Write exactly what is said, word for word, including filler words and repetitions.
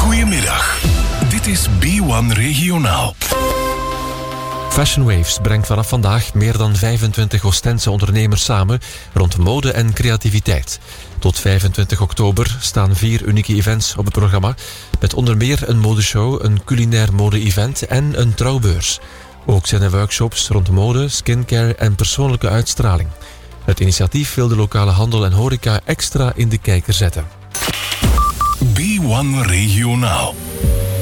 Goedemiddag. Dit is B één Regionaal. Fashion Waves brengt vanaf vandaag meer dan vijfentwintig Oostense ondernemers samen rond mode en creativiteit. Tot vijfentwintig oktober staan vier unieke events op het programma, met onder meer een modeshow, een culinair mode-event en een trouwbeurs. Ook zijn er workshops rond mode, skincare en persoonlijke uitstraling. Het initiatief wil de lokale handel en horeca extra in de kijker zetten. B één Regionaal.